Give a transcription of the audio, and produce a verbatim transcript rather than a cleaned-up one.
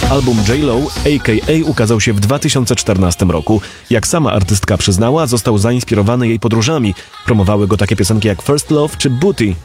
Album J-Lo, a k a ukazał się w dwa tysiące czternastym roku. Jak sama artystka przyznała, został zainspirowany jej podróżami. Promowały go takie piosenki jak First Love czy Booty.